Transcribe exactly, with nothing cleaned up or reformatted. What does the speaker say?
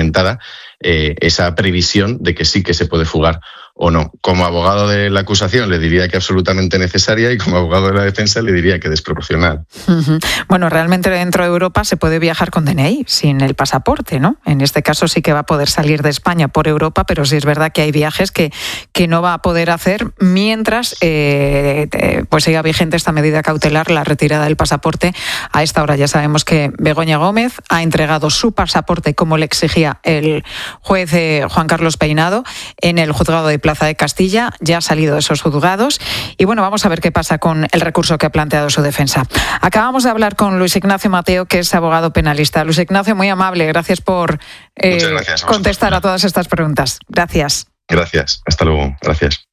fundamentada eh, esa previsión de que sí que se puede fugar o no. Como abogado de la acusación le diría que absolutamente necesaria y como abogado de la defensa le diría que desproporcional. Uh-huh. Bueno, realmente dentro de Europa se puede viajar con D N I, sin el pasaporte, ¿no? En este caso sí que va a poder salir de España por Europa, pero sí es verdad que hay viajes que, que no va a poder hacer mientras eh, eh, pues siga vigente esta medida cautelar, la retirada del pasaporte. A esta hora ya sabemos que Begoña Gómez ha entregado su pasaporte como le exigía el juez eh, Juan Carlos Peinado en el juzgado de Plaza de Castilla. Ya ha salido de esos juzgados y bueno, vamos a ver qué pasa con el recurso que ha planteado su defensa. Acabamos de hablar con Luis Ignacio Mateo, que es abogado penalista. Luis Ignacio, muy amable, gracias por eh, gracias a contestar a todas estas preguntas. Gracias. Gracias, hasta luego, gracias.